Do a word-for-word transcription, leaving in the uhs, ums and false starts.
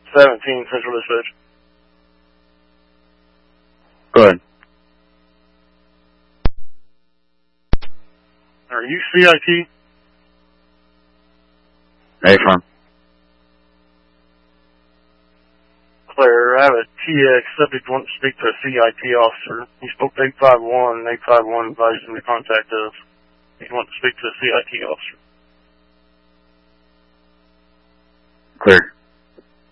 seventeen, Central Dispatch. Go ahead. Are you C I T? Hey, from? Claire, I have a T X subject wants to speak to a C I T officer. He spoke to eight five one, and eight five one advised him to contact us. He wants to speak to a C I T officer. Clear.